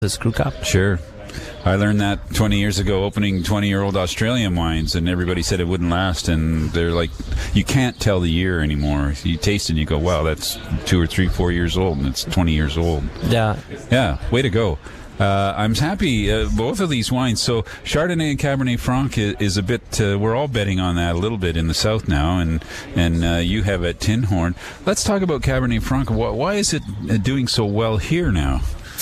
the screw cap. Sure. I learned that 20 years ago opening 20-year-old Australian wines, and everybody said it wouldn't last, and they're like, you can't tell the year anymore. You taste it and you go, wow, that's 2 or 3, 4 years old, and it's 20 years old. Yeah. Yeah, way to go. I'm happy, both of these wines. So Chardonnay and Cabernet Franc is a bit, we're all betting on that a little bit in the South now, and you have at Tinhorn. Let's talk about Cabernet Franc. Why is it doing so well here now?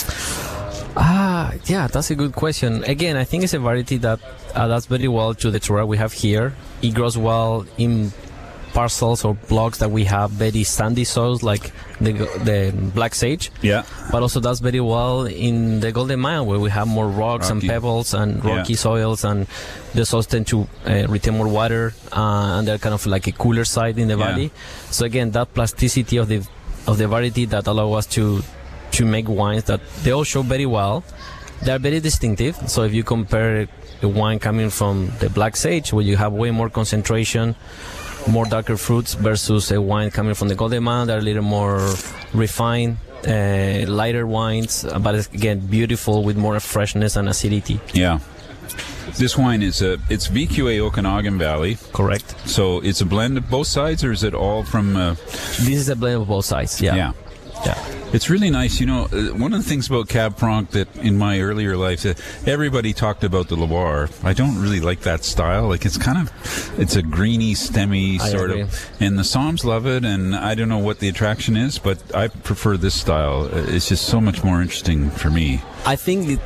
Yeah, that's a good question. Again, I think it's a variety that adapts very well to the terroir we have here. It grows well in parcels or blocks that we have very sandy soils like the Black Sage. Yeah. But also does very well in the Golden Mile where we have more rocks and pebbles and rocky soils, and the soils tend to retain more water, and they're kind of like a cooler side in the valley. So again, that plasticity of the variety that allow us to make wines that they all show very well. They're very distinctive. So if you compare a wine coming from the Black Sage, where you have way more concentration, more darker fruits, versus a wine coming from the Golden Mile, they're a little more refined, lighter wines, but again, beautiful with more freshness and acidity. Yeah. This wine is it's VQA Okanagan Valley. Correct. So it's a blend of both sides, or is it all from... This is a blend of both sides, yeah. It's really nice. You know, one of the things about Cab Franc that in my earlier life, everybody talked about the Loire. I don't really like that style. Like, it's a greeny, stemmy sort of. And the Soms love it, and I don't know what the attraction is, but I prefer this style. It's just so much more interesting for me. I think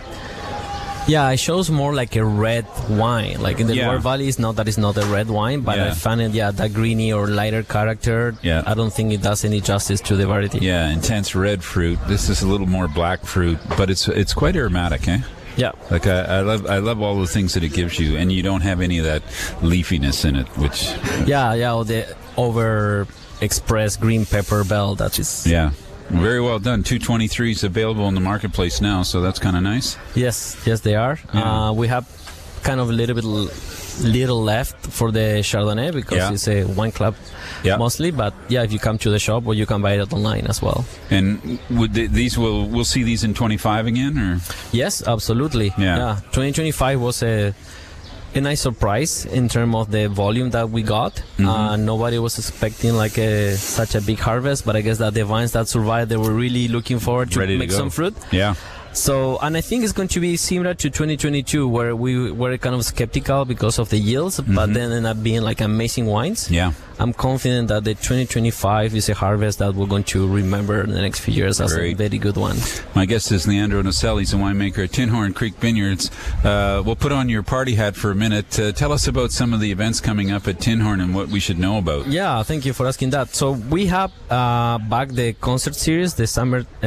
it shows more like a red wine. Like in the Loire Valley, it's not a red wine, but I find it, that greeny or lighter character. Yeah. I don't think it does any justice to the variety. Yeah, intense red fruit. This is a little more black fruit, but it's quite aromatic, eh? Yeah. Like I love all the things that it gives you, and you don't have any of that leafiness in it, which... or the over-expressed green pepper bell, that is... Yeah. Very well done. 223 is available in the marketplace now, so that's kind of nice. Yes, they are. Yeah. We have kind of a little left for the Chardonnay because it's a wine club mostly. But if you come to the shop, or you can buy it online as well. And we'll see these in 25 again, or? Yes, absolutely. Yeah. 2025 was a nice surprise in terms of the volume that we got. Nobody was expecting such a big harvest, but I guess that the vines that survived, they were really looking forward to make some fruit. Yeah. So, and I think it's going to be similar to 2022, where we were kind of skeptical because of the yields, but then ended up being amazing wines. Yeah. I'm confident that the 2025 is a harvest that we're going to remember in the next few years as a very good one. My guest is Leandro Nocelli. He's a winemaker at Tinhorn Creek Vineyards. We'll put on your party hat for a minute. Tell us about some of the events coming up at Tinhorn and what we should know about. Yeah, thank you for asking that. So we have back the concert series, the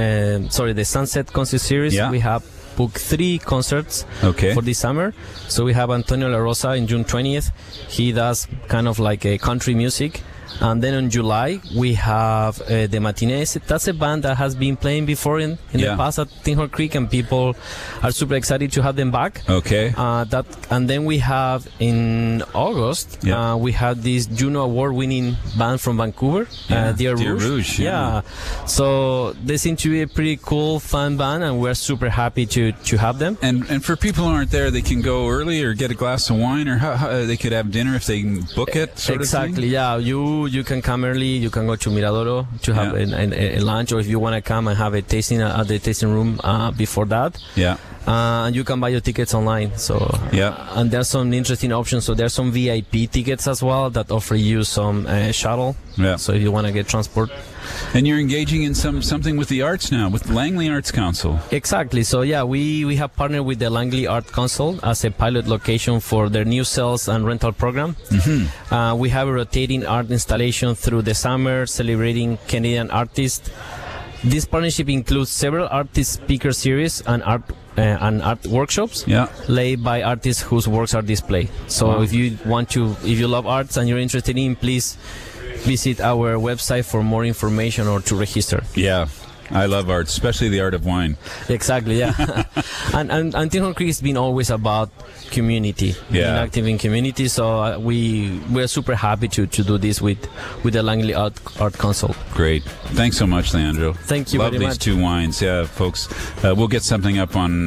Sunset Concert Series. Yeah. We have booked 3 concerts for this summer. So we have Antonio La Rosa in June 20th. He does kind of like a country music. And then in July, we have the Matinees. That's a band that has been playing before in the past at Tinhorn Creek, and people are super excited to have them back. Okay. And then we have in August, we have this Juno Award-winning band from Vancouver, Dear Rouge. Yeah. So they seem to be a pretty cool, fun band, and we're super happy to have them. And for people who aren't there, they can go early or get a glass of wine, or how they could have dinner if they book it. Exactly. Yeah. You can come early. You can go to Miradoro to have a lunch, or if you want to come and have a tasting at the tasting room before that. Yeah. And you can buy your tickets online. So and there's some interesting options. So there's some VIP tickets as well that offer you some shuttle. Yeah. So if you want to get transport. And you're engaging in something with the arts now, with Langley Arts Council. Exactly. So we have partnered with the Langley Art Council as a pilot location for their new sales and rental program. We have a rotating art installation through the summer celebrating Canadian artists. This partnership includes several artist speaker series and art workshops led by artists whose works are displayed. So if you love arts and you're interested in, please visit our website for more information or to register. Yeah. I love art, especially the art of wine. Exactly, yeah. and Tinhorn Creek has been always about community, being active in community. So we're super happy to do this with the Langley Art Council. Great. Thanks so much, Leandro. Thank you love very much. Love these two wines. Yeah, folks. We'll get something up on